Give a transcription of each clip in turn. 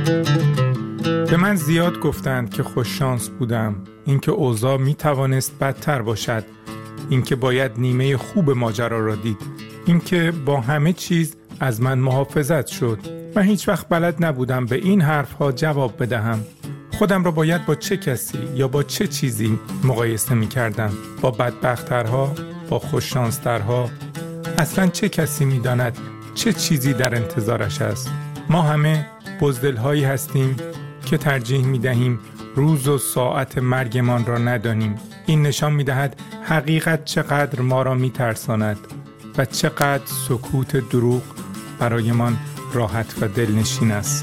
به من زیاد گفتند که خوش شانس بودم، اینکه اوضاع می توانست بدتر باشد، اینکه باید نیمه خوب ماجرا را دید، اینکه با همه چیز از من محافظت شد. من هیچ وقت بلد نبودم به این حرفها جواب بدهم. خودم را باید با چه کسی یا با چه چیزی مقایسه می کردم؟ با بدبخت‌ترها؟ با خوششانسترها؟ اصلا چه کسی می داند چه چیزی در انتظارش است؟ ما همه بزدل‌هایی هستیم که ترجیح می دهیم روز و ساعت مرگمان را ندانیم. این نشان می دهد حقیقت چقدر ما را می ترساند و چقدر سکوت دروغ برایمان راحت و دلنشین است.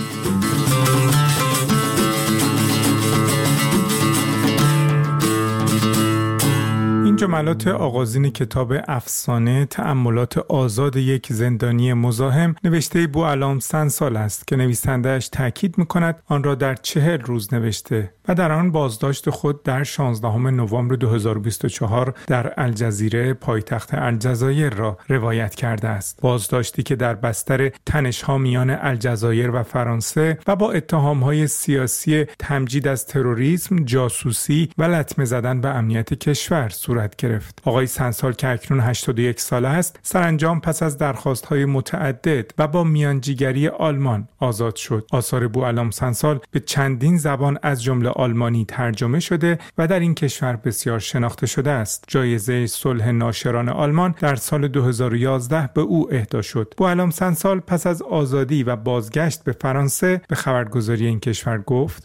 این جملات آغازین کتاب افسانه تأملات آزاد یک زندانی مزاحم نوشته بوعلام سنسال است که نویسنده‌اش تاکید می‌کند آن را در 40 روز نوشته و در آن بازداشت خود در 16 نوامبر 2024 در الجزیره پایتخت الجزایر را روایت کرده است. بازداشتی که در بستر تنش‌ها میان الجزایر و فرانسه و با اتهام‌های سیاسی تمجید از تروریسم، جاسوسی و لطمه زدن به امنیت کشور صورت گرفت. آقای سنسال که اکنون 81 ساله است، سرانجام پس از درخواست‌های متعدد و با میانجیگری آلمان آزاد شد. آثار بوعلام سنسال به چندین زبان از جمله آلمانی ترجمه شده و در این کشور بسیار شناخته شده است. جایزه صلح ناشران آلمان در سال 2011 به او اهدا شد. بوعلام سنسال پس از آزادی و بازگشت به فرانسه به خبرگزاری این کشور گفت: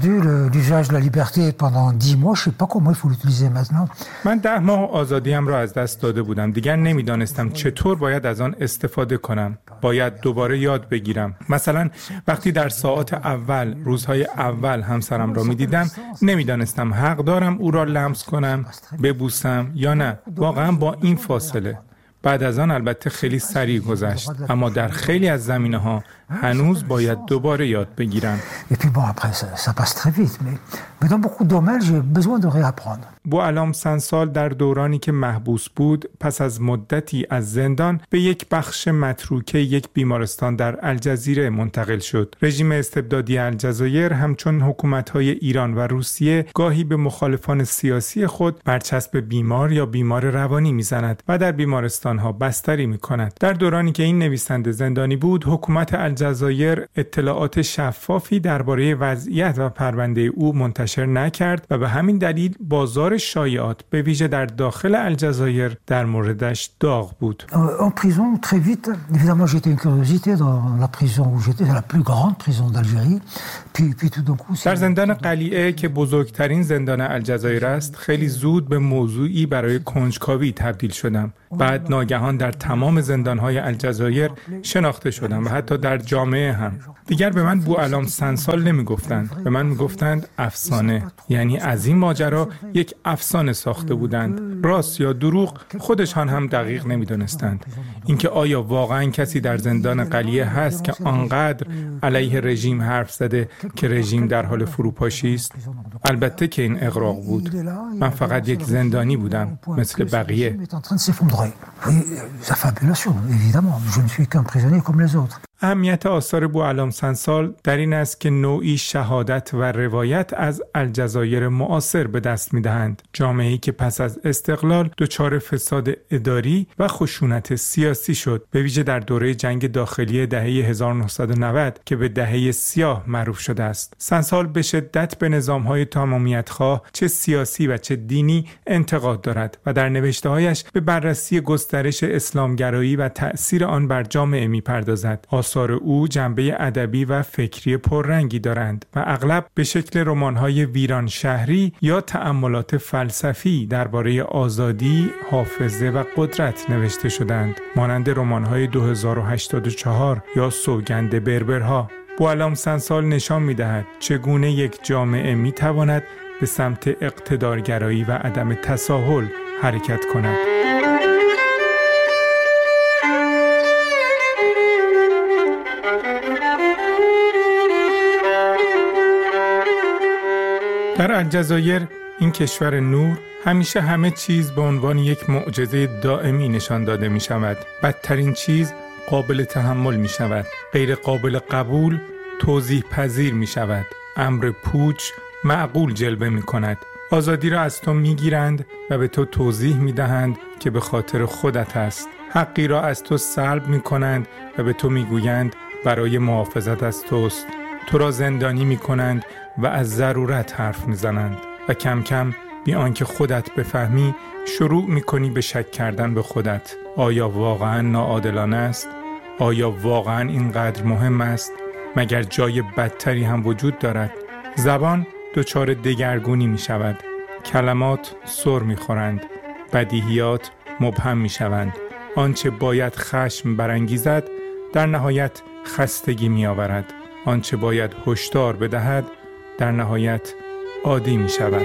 من 10 ماه آزادیم را از دست داده بودم. دیگر نمیدانستم چطور باید از آن استفاده کنم. باید دوباره یاد بگیرم. مثلا وقتی در ساعات اول، روزهای اول همسرم را میدیدم، نمیدانستم حق دارم او را لمس کنم، ببوسم یا نه. واقعا با این فاصله. بعد از آن البته خیلی سریع گذشت، اما در خیلی از زمینه‌ها هنوز باید دوباره یاد بگیرم. بوعلام سنسال در دورانی که محبوس بود، پس از مدتی از زندان به یک بخش متروکه یک بیمارستان در الجزیره منتقل شد. رژیم استبدادی الجزایر همچون حکومت‌های ایران و روسیه گاهی به مخالفان سیاسی خود برچسب بیمار یا بیمار روانی می‌زند و در بیمارستان‌ها بستری می‌کند. در دورانی که این نویسنده زندانی بود، حکومت الجزایر اطلاعات شفافی درباره وضعیت و پرونده او منتشر نکرد و به همین دلیل بازار شایعات به ویژه در داخل الجزایر در موردش داغ بود. En prison très vite, évidemment j'étais une curiosité dans la prison où j'étais, la plus grande prison d'Algérie. Puis tout d'un coup در زندان قلیعه که بزرگترین زندان الجزایر است، خیلی زود به موضوعی برای کنجکاوی تبدیل شدم. بعد ناگهان در تمام زندان‌های الجزایر شناخته شدم و حتی در جامعه هم. دیگر به من بوعلام سنسال نمی‌گفتند، به من می‌گفتند افسانه. یعنی از این ماجرا یک افسانه ساخته بودند. راست یا دروغ خودشان هم دقیق نمی‌دانستند. اینکه آیا واقعاً کسی در زندان قلیعه هست که آنقدر علیه رژیم حرف زده که رژیم در حال فروپاشی است؟ البته که این اغراق بود. من فقط یک زندانی بودم مثل بقیه. اهمیت آثار بوعلام سنسال در این است که نوعی شهادت و روایت از الجزایر معاصر به دست می‌دهند. جامعه‌ای که پس از استقلال دچار فساد اداری و خشونت سیاسی شد، به ویژه در دوره جنگ داخلی دهه 1990 که به دهه سیاه معروف شده است. سنسال به شدت به نظام‌های تمامیت‌خواه چه سیاسی و چه دینی انتقاد دارد و در نوشته‌هایش به بررسی گسترش اسلامگرایی و تأثیر آن بر جامعه می‌پردازد. آثار او جنبه ادبی و فکری پررنگی دارند و اغلب به شکل رمان‌های ویران شهری یا تأملات فلسفی درباره آزادی، حافظه و قدرت نوشته شدند، مانند رمان‌های 2084 یا سوگند بربرها. بوعلام سنسال نشان می‌دهد چگونه یک جامعه می‌تواند به سمت اقتدارگرایی و عدم تساهل حرکت کند. در الجزایر، این کشور نور، همیشه همه چیز به عنوان یک معجزه دائمی نشان داده می شود. بدترین چیز قابل تحمل می شود. غیر قابل قبول توضیح پذیر می شود. امر پوچ معقول جلوه می کند. آزادی را از تو می گیرند و به تو توضیح می دهند که به خاطر خودت است. حقی را از تو سلب می کنند و به تو می گویند برای محافظت از توست. تو را زندانی می کنند و از ضرورت حرف می زنند و کم کم بی آنکه خودت بفهمی شروع می کنی به شک کردن به خودت. آیا واقعا ناعادلانه است؟ آیا واقعا اینقدر مهم است؟ مگر جای بدتری هم وجود دارد؟ زبان دچار دگرگونی می شود. کلمات سر می خورند. بدیهیات مبهم می شوند. آنچه باید خشم برانگیزد در نهایت خستگی می آورد. آنچه باید هشدار بدهد در نهایت عادی می شود.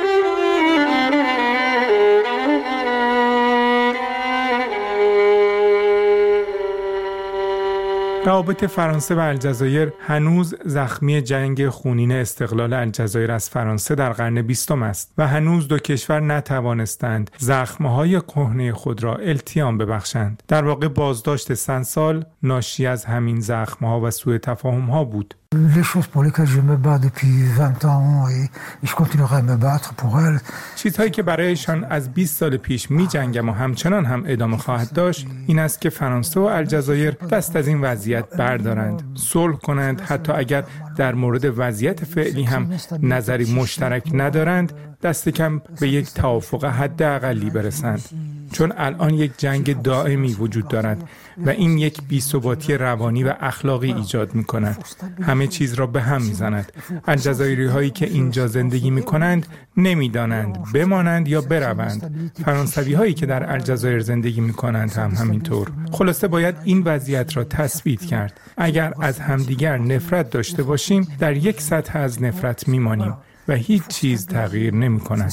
روابط فرانسه و الجزایر هنوز زخمی جنگ خونین استقلال الجزایر از فرانسه در قرن 20 است و هنوز دو کشور نتوانستند زخم‌های کهنه خود را التیام ببخشند. در واقع بازداشت 100 سال ناشی از همین زخم‌ها و سوء تفاهم‌ها بود. Les choses pour lesquelles je me bats depuis 20 ans et je continuerai à me battre pour elles. چیزهایی که برایشان از 20 سال پیش می جنگم و همچنان هم ادامه خواهد داشت این است که فرانسه و الجزایر دست از این وضعیت بردارند، صلح کنند، حتی اگر در مورد وضعیت فعلی هم نظری مشترک ندارند، دست کم به یک توافق حداقلی برسند. چون الان یک جنگ دائمی وجود دارد و این یک بی‌ثباتی روانی و اخلاقی ایجاد می کند. همه چیز را به هم می زند. الجزایری هایی که اینجا زندگی می کنند نمی دانند بمانند یا بروند. فرانسوی هایی که در الجزایر زندگی می کنند هم همینطور. خلاصه باید این وضعیت را تثبیت کرد. اگر از همدیگر نفرت داشته باشیم در یک سطح از نفرت می مانیم و هیچ چیز تغییر نمی کند.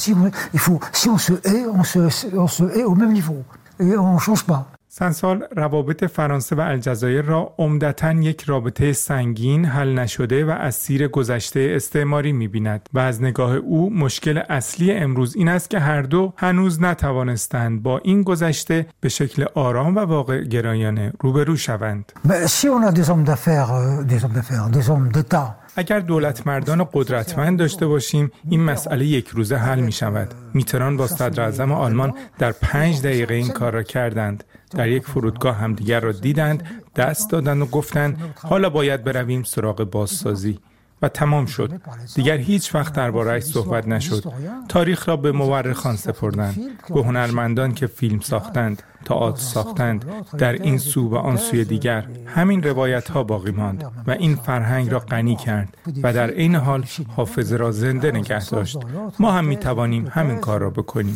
سنسال روابط فرانسه و الجزایر را عمدتاً یک رابطه سنگین، حل نشده و اسیر گذشته استعماری می‌بیند و از نگاه او مشکل اصلی امروز این است که هر دو هنوز نتوانستند با این گذشته به شکل آرام و واقع گرایانه روبرو شوند. اگر دولت مردان قدرتمند داشته باشیم این مسئله یک روزه حل می شود. میتران با صدر اعظم آلمان در 5 دقیقه این کار را کردند. در یک فرودگاه همدیگر را دیدند، دست دادند و گفتند حالا باید برویم سراغ بازسازی و تمام شد. دیگر هیچ وقت درباره‌اش صحبت نشد. تاریخ را به مورخان سپردند، به هنرمندان که فیلم ساختند، تئاتر ساختند. در این سو و آن سوی دیگر همین روایت‌ها باقی ماند و این فرهنگ را غنی کرد و در عین حال حافظه را زنده نگه داشت. ما هم می‌توانیم همین کار را بکنیم.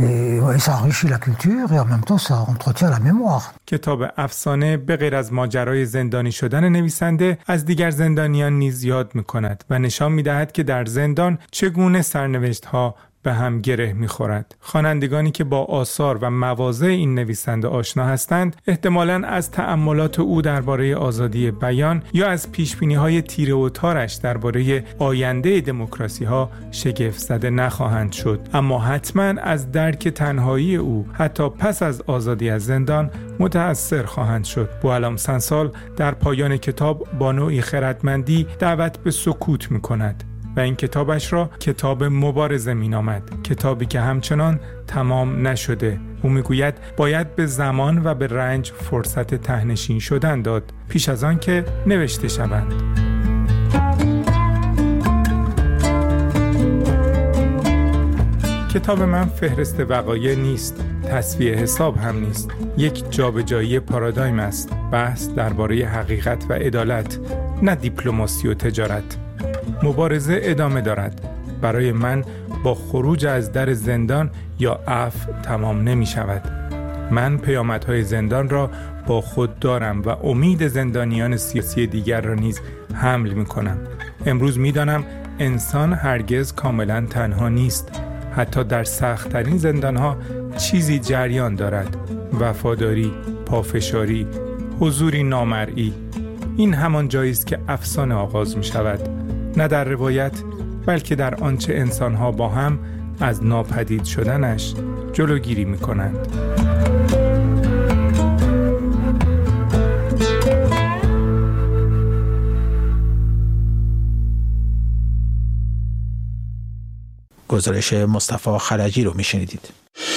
کتاب افسانه به غیر از ماجرای زندانی شدن نویسنده از دیگر زندانیان نیز یاد می‌کند و نشان می‌دهد که در زندان چگونه سرنوشت‌ها به هم گره می‌خورد. خوانندگانی که با آثار و مواضع این نویسنده آشنا هستند، احتمالاً از تأملات او درباره آزادی بیان یا از پیشبینی‌های تیره و تارش درباره آینده دموکراسی‌ها شگفت زده نخواهند شد، اما حتماً از درک تنهایی او حتی پس از آزادی از زندان متأثر خواهند شد. بوالعام سنسال در پایان کتاب با نوعی خردمندی دعوت به سکوت می‌کند و این کتابش را کتاب مبارزه مینامد، کتابی که همچنان تمام نشده. او میگوید باید به زمان و به رنج فرصت تهنشین شدن داد پیش از آن که نوشته شوند. کتاب من فهرست وقایع نیست، تصفیه حساب هم نیست. یک جابجایی پارادایم است، بحث درباره حقیقت و عدالت، نه دیپلماسی و تجارت. مبارزه ادامه دارد. برای من با خروج از در زندان یا عفو تمام نمی شود. من پیامدهای زندان را با خود دارم و امید زندانیان سیاسی دیگر را نیز حمل می کنم. امروز می دانم انسان هرگز کاملا تنها نیست. حتی در سخت‌ترین زندانها چیزی جریان دارد. وفاداری، پافشاری، حضوری نامرئی. این همان جایی است که افسانه آغاز می شود. نه در روایت بلکه در آنچه انسان‌ها با هم از ناپدید شدنش جلوگیری می‌کنند. گزارش مصطفی خلجی رو میشنیدید.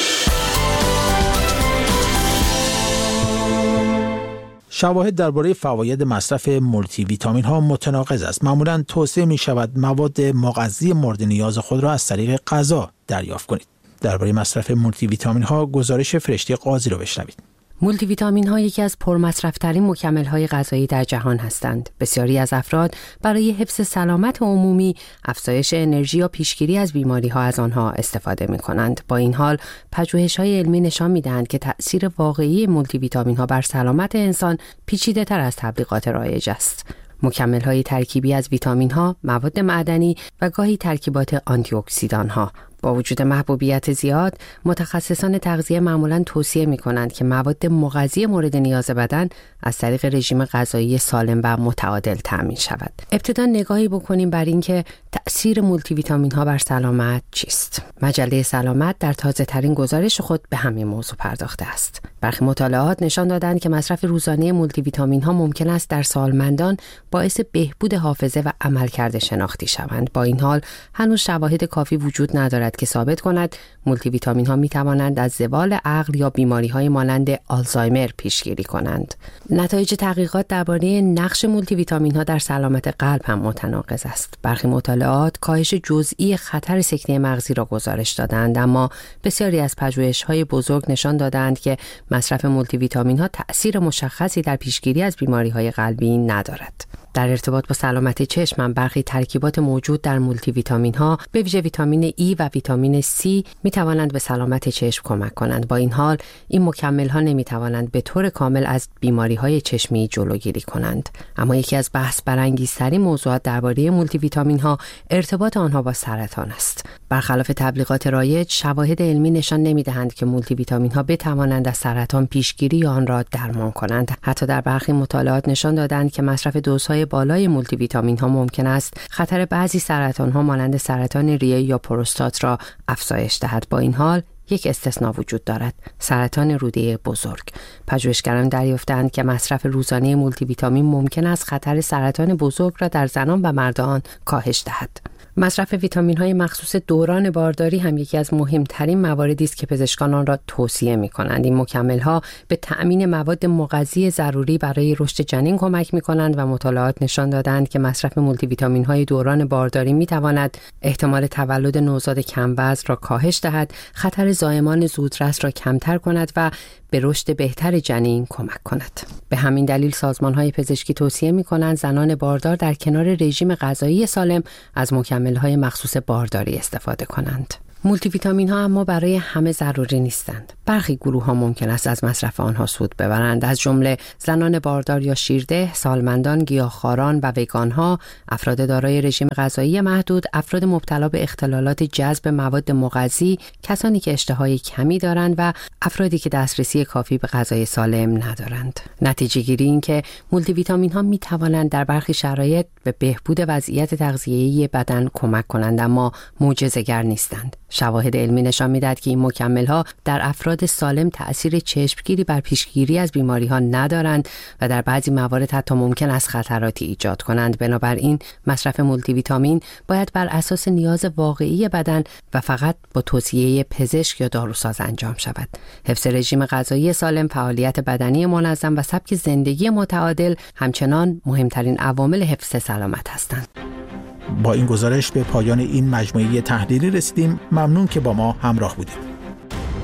شواهد درباره فواید مصرف مولتی ویتامین ها متناقض است. معمولاً توصیه می شود مواد مغذی مورد نیاز خود را از طریق غذا دریافت کنید. درباره مصرف مولتی ویتامین ها گزارش فرشته قاضی را بشنوید. مولتی ویتامین ها یکی از پرمصرف‌ترین مکمل های غذایی در جهان هستند. بسیاری از افراد برای حفظ سلامت عمومی، افزایش انرژی یا پیشگیری از بیماری ها از آنها استفاده می کنند. با این حال، پژوهش های علمی نشان می دهند که تأثیر واقعی مولتی ویتامین ها بر سلامت انسان پیچیده تر از تبلیغات رایج است. مکمل های ترکیبی از ویتامین ها، مواد معدنی و گاهی ترکیبات آنتی اکسیدان ها. با وجود محبوبیت زیاد، متخصصان تغذیه معمولاً توصیه می‌کنند که مواد مغذی مورد نیاز بدن از طریق رژیم غذایی سالم و متعادل تامین شود. ابتدا نگاهی بکنیم بر اینکه تأثیر مولتی ویتامین ها بر سلامت چیست. مجله سلامت در تازه‌ترین گزارش خود به همین موضوع پرداخته است. برخی مطالعات نشان دادند که مصرف روزانه مولتی ویتامین ها ممکن است در سالمندان باعث بهبود حافظه و عملکرد شناختی شوند. با این حال هنوز شواهد کافی وجود ندارد که ثابت کند مولتی ویتامین ها می توانند از زوال عقل یا بیماری های مانند آلزایمر پیشگیری کنند. نتایج تحقیقات درباره نقش مولتی ویتامین ها در سلامت قلب هم متناقض است. برخی مطالعات کاهش جزئی خطر سکته مغزی را گزارش دادند، اما بسیاری از پژوهش‌های بزرگ نشان دادند که مصرف مولتی ویتامین ها تأثیر مشخصی در پیشگیری از بیماری های قلبی ندارد. در ارتباط با سلامت چشم، برخی ترکیبات موجود در مولتی ویتامین ها به ویژه ویتامین ای و ویتامین سی می توانند به سلامت چشم کمک کنند. با این حال این مکمل ها نمی توانند به طور کامل از بیماری های چشمی جلوگیری کنند. اما یکی از بحث برانگیزترین موضوعات درباره مولتی ویتامین ها ارتباط آنها با سرطان است. برخلاف تبلیغات رایج، شواهد علمی نشان نمی دهند که مولتی ویتامین ها بتوانند از سرطان پیشگیری یا آن را درمان کنند. حتی در برخی مطالعات نشان دادند که مصرف دوزهای بالای مولتی ویتامین ها ممکن است خطر بعضی سرطان ها مانند سرطان ریه یا پروستات را افزایش دهد. با این حال یک استثناء وجود دارد: سرطان روده بزرگ. پژوهشگران دریافتند که مصرف روزانه مولتی ویتامین ممکن است خطر سرطان بزرگ را در زنان و مردان کاهش دهد. مصرف ویتامین های مخصوص دوران بارداری هم یکی از مهمترین مواردی است که پزشکان آن را توصیه می کنند. این مکمل ها به تأمین مواد مغذی ضروری برای رشد جنین کمک می کنند و مطالعات نشان دادند که مصرف مولتی ویتامین های دوران بارداری می تواند احتمال تولد نوزاد کم وزن را کاهش دهد، خطر زایمان زودرس را کمتر کند و به رشد بهتر جنین کمک کند. به همین دلیل سازمان‌های پزشکی توصیه می‌کنند زنان باردار در کنار رژیم غذایی سالم از مکمل‌های مخصوص بارداری استفاده کنند. مولتی ویتامین ها اما برای همه ضروری نیستند. برخی گروه ها ممکن است از مصرف آنها سود ببرند، از جمله زنان باردار یا شیرده، سالمندان، گیاهخواران و وگان ها، افراد دارای رژیم غذایی محدود، افراد مبتلا به اختلالات جذب مواد مغذی، کسانی که اشتهای کمی دارند و افرادی که دسترسی کافی به غذای سالم ندارند. نتیجه گیری این که مولتی ویتامین ها می توانند در برخی شرایط به بهبود وضعیت تغذیه‌ای بدن کمک کنند، اما معجزه‌گر نیستند. شواهد علمی نشان می‌دهد که این مکمل‌ها در افراد سالم تأثیر چشمگیری بر پیشگیری از بیماری‌ها ندارند و در بعضی موارد حتی ممکن است خطراتی ایجاد کنند. بنابراین مصرف مولتی ویتامین باید بر اساس نیاز واقعی بدن و فقط با توصیه پزشک یا داروساز انجام شود. حفظ رژیم غذایی سالم، فعالیت بدنی منظم و سبک زندگی متعادل همچنان مهمترین عوامل حفظ سلامت هستند. با این گزارش به پایان این مجموعه تحلیلی رسیدیم. ممنون که با ما همراه بودید.